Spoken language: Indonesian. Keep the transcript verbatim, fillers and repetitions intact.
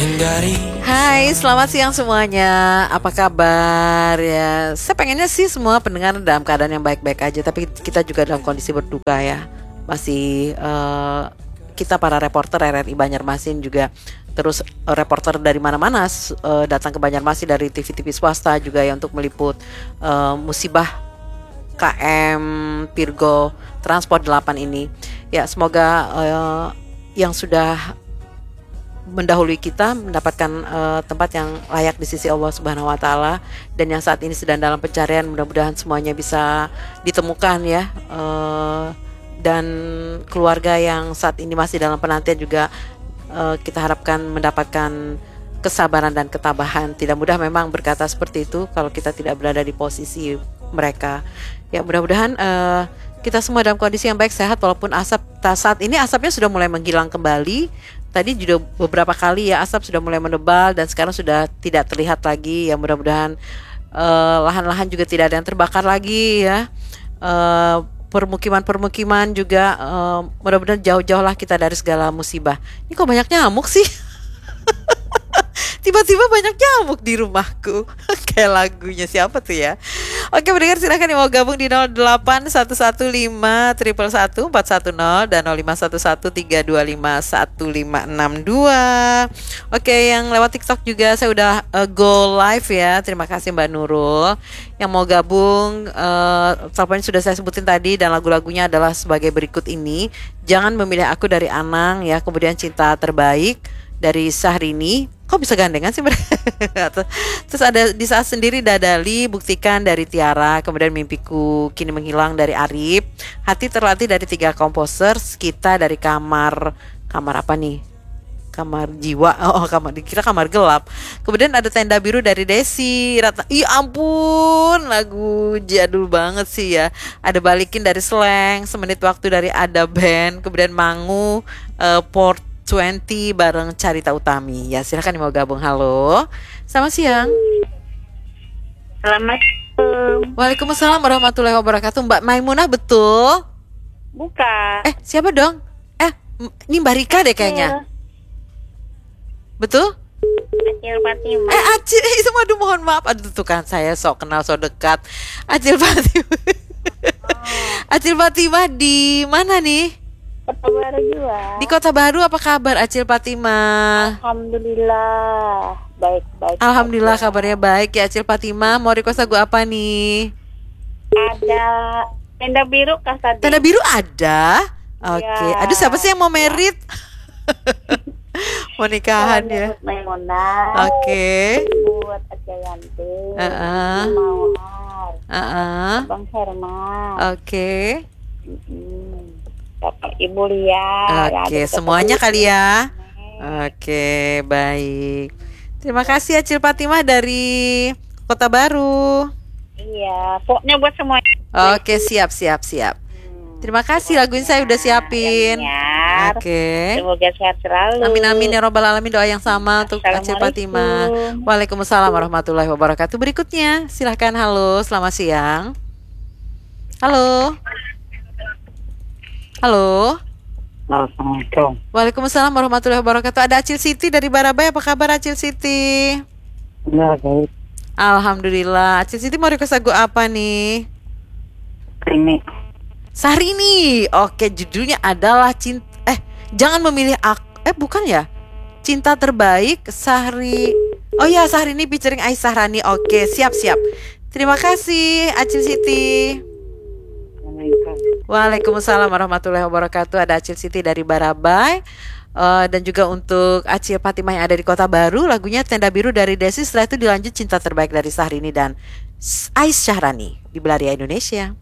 Hai, selamat siang semuanya. Apa kabar ya? Saya pengennya sih semua pendengar dalam keadaan yang baik-baik aja. Tapi kita juga dalam kondisi berduka ya. Masih uh, kita para reporter R R I Banjarmasin juga terus uh, reporter dari mana-mana uh, datang ke Banjarmasin dari T V-T V swasta juga ya untuk meliput uh, musibah K M Pirgo Transport delapan ini. Ya, semoga uh, yang sudah mendahului kita mendapatkan uh, tempat yang layak di sisi Allah Subhanahu wa taala, dan yang saat ini sedang dalam pencarian mudah-mudahan semuanya bisa ditemukan ya, uh, dan keluarga yang saat ini masih dalam penantian juga uh, kita harapkan mendapatkan kesabaran dan ketabahan. Tidak mudah memang berkata seperti itu kalau kita tidak berada di posisi mereka. Ya, mudah-mudahan uh, kita semua dalam kondisi yang baik, sehat, walaupun asap saat ini asapnya sudah mulai menghilang kembali. Tadi juga beberapa kali ya asap sudah mulai menebal dan sekarang sudah tidak terlihat lagi. Ya, mudah-mudahan uh, lahan-lahan juga tidak ada yang terbakar lagi ya. Uh, permukiman-permukiman juga uh, mudah-mudahan jauh-jauh lah kita dari segala musibah. Ini kok banyak nyamuk sih? Tiba-tiba banyak nyamuk di rumahku. Kayak lagunya siapa tuh ya? Oke, pendengar silahkan yang mau gabung di nol delapan satu satu lima satu satu satu empat satu nol dan nol lima satu satu tiga dua lima satu lima enam dua. Oke, yang lewat TikTok juga saya udah uh, go live ya. Terima kasih Mbak Nurul. Yang mau gabung, uh, teleponnya sudah saya sebutin tadi dan lagu-lagunya adalah sebagai berikut ini. Jangan Memilih Aku dari Anang ya, kemudian Cinta Terbaik dari Syahrini. Kok bisa gandengan sih mereka? Terus ada Di Saat Sendiri Dadali, Buktikan dari Tiara, kemudian Mimpiku Kini Menghilang dari Arif, Hati Terlatih dari Tiga Komposer, Kita dari Kamar Kamar apa nih? Kamar Jiwa. Oh, kamar dikira Kamar Gelap. Kemudian ada Tenda Biru dari Desi Rata. Ih ampun, lagu jadul banget sih ya. Ada Balikin dari Slang, Semenit Waktu dari Ada Band, kemudian Mangu, uh, Port dua puluh bareng Carita Utami. Ya, silakan yang mau gabung. Halo. Selamat siang. Selamat siang. Waalaikumsalam warahmatullahi wabarakatuh. Mbak Maimunah betul? Bukan. Eh, siapa dong? Eh, ini Mbak Rika deh kayaknya. Betul? Acil Fatima. Eh, Acil, itu aduh mohon maaf. Aduh tuh kan saya sok kenal sok dekat. Acil Fatima. Oh. Acil Fatima di mana nih? Kota Baru juga. Di Kota Baru, apa kabar Acil Fatima? Alhamdulillah, baik-baik. Alhamdulillah aja. Kabarnya baik ya Acil Fatima. Mau request lagu apa nih? Ada Tenda Biru kah tadi? Tenda Biru ada? Oke, okay. Ya. Aduh siapa sih yang mau merit? Mau nikahan ya? Buat Maimunah. Oke. Okay. Buat Ajayanti. Uh-uh. Mawar. Uh-uh. Bang Herman. Oke. Okay. Mm-hmm. Bapak Ibu Lia. Oke, okay, semuanya kali ya. Oke, okay, baik. Terima kasih Acil Fatimah dari Kota Baru. Iya, pokoknya buat semuanya. Oke, okay, siap, siap, siap. Hmm. Terima kasih, laguin saya udah siapin. Oke. Okay. Semoga sehat selalu. Amin amin ya robbal alamin, doa yang sama untuk Acil Fatimah. Waalaikumsalam warahmatullahi wabarakatuh. Berikutnya, silahkan. Halo, selamat siang. Halo. Halo. Assalamualaikum. Waalaikumsalam warahmatullahi wabarakatuh. Ada Acil Siti dari Barabai. Apa kabar Acil Siti? Ya, baik. Alhamdulillah. Acil Siti mau request lagu apa nih? Ini. Syahrini. Oke, judulnya adalah cinta. Eh, Jangan Memilih Aku. Eh, bukan ya? Cinta Terbaik Syahri. Oh ya, Syahrini featuring Aisyah Rani. Oke, siap-siap. Terima kasih Acil Siti. Waalaikumsalam warahmatullahi wabarakatuh. Ada Acil Siti dari Barabai, uh, dan juga untuk Acil Fatimah yang ada di Kota Baru, lagunya Tenda Biru dari Desi. Setelah itu dilanjut Cinta Terbaik dari Syahrini dan Aisyah Rani di Belaria Indonesia.